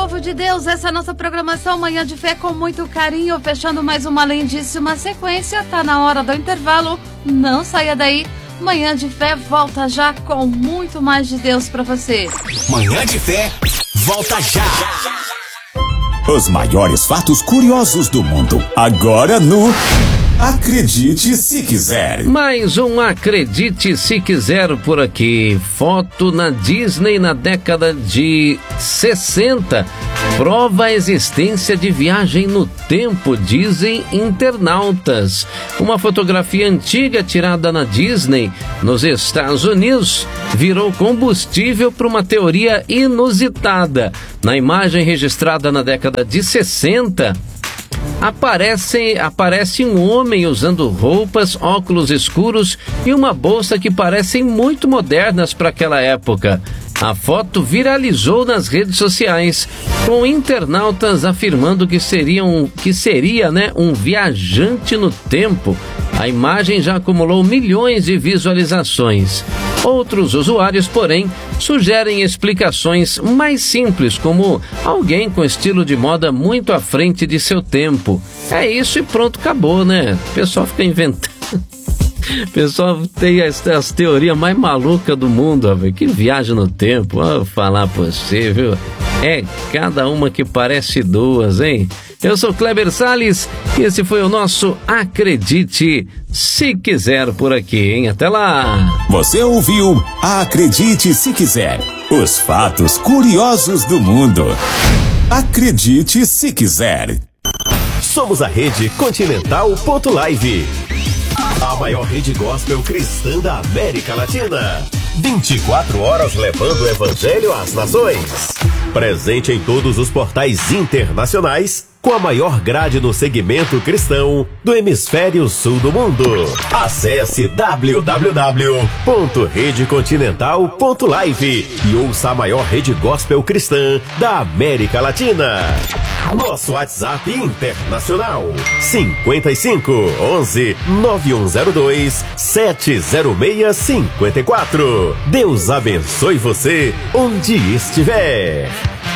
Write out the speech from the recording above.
povo de Deus, essa é a nossa programação Manhã de Fé com muito carinho, fechando mais uma lindíssima sequência. Tá na hora do intervalo, não saia daí. Manhã de Fé volta já com muito mais de Deus pra você. Manhã de Fé volta já. Os maiores fatos curiosos do mundo, agora no Acredite Se Quiser. Mais um Acredite Se Quiser por aqui. Foto na Disney na década de 60 prova a existência de viagem no tempo, dizem internautas. Uma fotografia antiga tirada na Disney, nos Estados Unidos, virou combustível para uma teoria inusitada. Na imagem registrada na década de 60, aparece um homem usando roupas, óculos escuros e uma bolsa que parecem muito modernas para aquela época. A foto viralizou nas redes sociais, com internautas afirmando que seria um viajante no tempo. A imagem já acumulou milhões de visualizações. Outros usuários, porém, sugerem explicações mais simples, como alguém com estilo de moda muito à frente de seu tempo. É isso e pronto, acabou, né? O pessoal fica inventando. O pessoal tem as teorias mais malucas do mundo, ó, que viagem no tempo. Vou falar pra você, viu? É cada uma que parece duas, hein? Eu sou Kleber Salles e esse foi o nosso Acredite Se Quiser por aqui, hein? Até lá! Você ouviu Acredite Se Quiser, os fatos curiosos do mundo. Acredite Se Quiser. Somos a Rede Continental.live, a maior rede gospel cristã da América Latina. 24 horas levando o evangelho às nações. Presente em todos os portais internacionais, com a maior grade no segmento cristão do hemisfério sul do mundo. Acesse www.redecontinental.live e ouça a maior rede gospel cristã da América Latina. Nosso WhatsApp internacional 55 11 9102 70654. Deus abençoe você onde estiver.